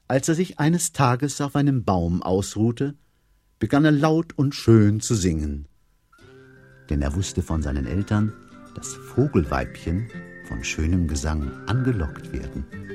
Als er sich eines Tages auf einem Baum ausruhte, begann er laut und schön zu singen. Denn er wusste von seinen Eltern, dass Vogelweibchen von schönem Gesang angelockt werden.